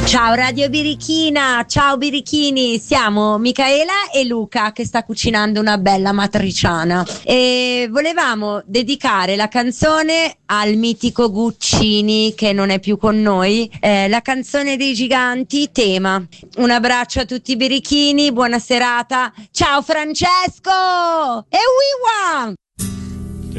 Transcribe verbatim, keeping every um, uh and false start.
Ciao Radio Birichina, ciao Birichini, siamo Micaela e Luca che sta cucinando una bella matriciana e volevamo dedicare la canzone al mitico Guccini che non è più con noi, eh, la canzone dei giganti, Tema. Un abbraccio a tutti i Birichini, buona serata, ciao Francesco e Wiwa!